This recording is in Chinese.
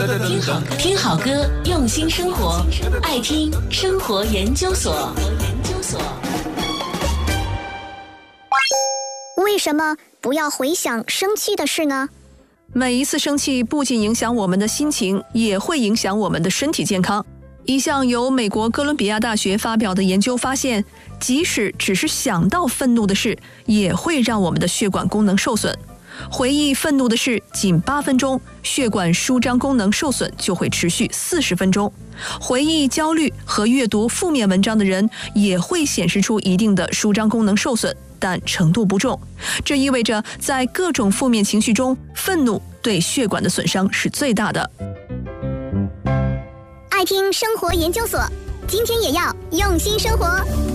听好歌，用心生活，爱听生活研究所。 为什么不要回想生气的事呢？ 每一次生气不仅影响我们的心情，也会影响我们的身体健康。一项由美国哥伦比亚大学发表的研究发现，即使只是想到愤怒的事，也会让我们的血管功能受损。回忆愤怒的事仅8分钟，血管舒张功能受损就会持续40分钟。回忆焦虑和阅读负面文章的人也会显示出一定的舒张功能受损，但程度不重。这意味着在各种负面情绪中，愤怒对血管的损伤是最大的。 爱听生活研究所，今天也要用心生活。